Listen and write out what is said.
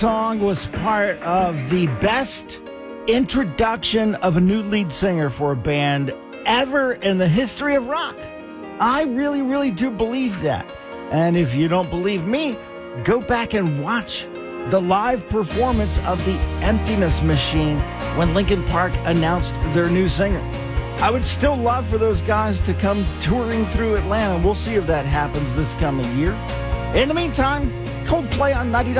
Song was part of the best introduction of a new lead singer for a band ever in the history of rock. I really, really do believe that. And if you don't believe me, go back and watch the live performance of the Emptiness Machine when Linkin Park announced their new singer. I would still love for those guys to come touring through Atlanta. We'll see if that happens this coming year. In the meantime, Coldplay on 99.